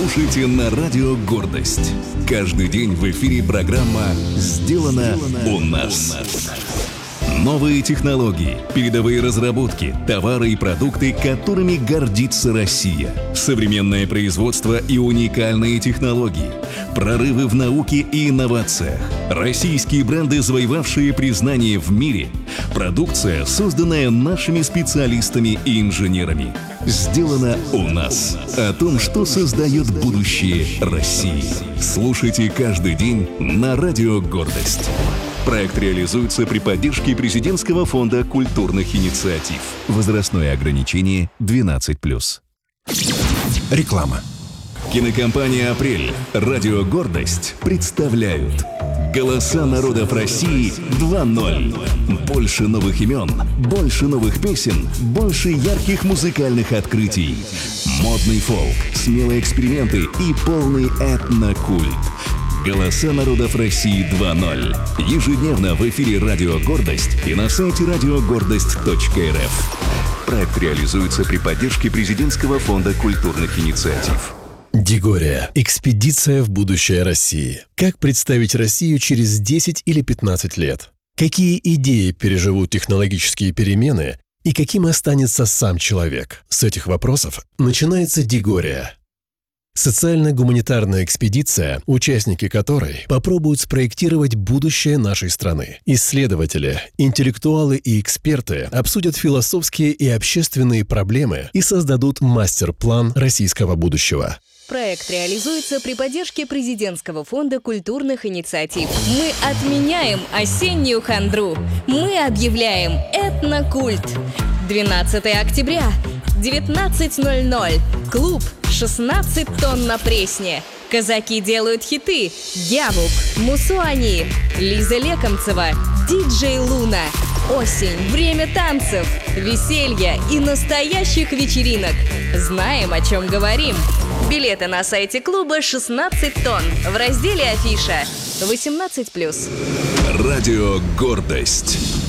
слушайте на радио «Гордость». Каждый день в эфире программа «Сделано у нас». Новые технологии, передовые разработки, товары и продукты, которыми гордится Россия. Современное производство и уникальные технологии. Прорывы в науке и инновациях. Российские бренды, завоевавшие признание в мире. Продукция, созданная нашими специалистами и инженерами. Сделано у нас. О том, что создает будущее России. Слушайте каждый день на радио «Гордость». Проект реализуется при поддержке Президентского фонда культурных инициатив. Возрастное ограничение 12+. Реклама. Кинокомпания «Апрель», радио «Гордость» представляют «Голоса народов России 2.0». Больше новых имен, больше новых песен, больше ярких музыкальных открытий. Модный фолк, смелые эксперименты и полный этнокульт. «Голоса народов России 2.0». Ежедневно в эфире «Радио Гордость» и на сайте radiogordost.rf. Проект реализуется при поддержке Президентского фонда культурных инициатив. Дигория. Экспедиция в будущее России. Как представить Россию через 10 или 15 лет? Какие идеи переживут технологические перемены и каким останется сам человек? С этих вопросов начинается Дигория. Социально-гуманитарная экспедиция, участники которой попробуют спроектировать будущее нашей страны. Исследователи, интеллектуалы и эксперты обсудят философские и общественные проблемы и создадут мастер-план российского будущего. Проект реализуется при поддержке Президентского фонда культурных инициатив. Мы отменяем осеннюю хандру. Мы объявляем этнокульт. 12 октября, 19:00. Клуб 16 тонн на Пресне. Казаки делают хиты. Явук, Мусуани, Лиза Лекомцева, диджей Луна. Осень, время танцев, веселья и настоящих вечеринок. Знаем, о чем говорим. Билеты на сайте клуба 16 тонн в разделе «Афиша». 18+. Радио «Гордость».